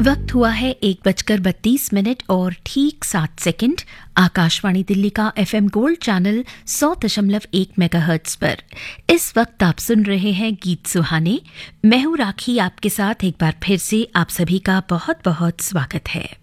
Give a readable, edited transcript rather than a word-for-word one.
वक्त हुआ है 1:32 और ठीक 7 सेकंड। आकाशवाणी दिल्ली का एफएम गोल्ड चैनल 100.1 मेगाहर्ट्ज पर इस वक्त आप सुन रहे हैं गीत सुहाने। मैं हूं राखी, आपके साथ एक बार फिर से आप सभी का बहुत बहुत स्वागत है।